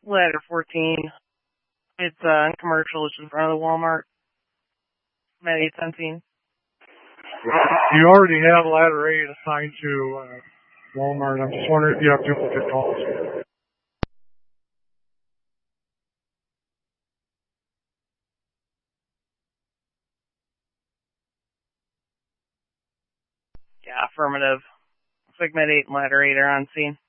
Ladder 14. It's commercial. It's in front of the Walmart. Med 817. You already have ladder 8 assigned to Walmart. I'm just wondering if you have duplicate calls. Yeah, affirmative. Looks like Med 8 and ladder 8 are on scene.